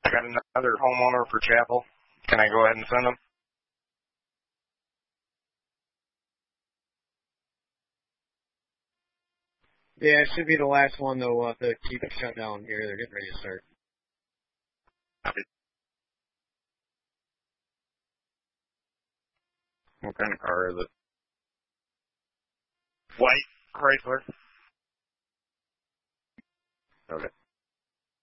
I got another homeowner for Chapel. Can I go ahead and send them? Yeah, it should be the last one, though. We'll have to keep it shut down here. They're getting ready to start. What kind of car is it? White Chrysler. Okay.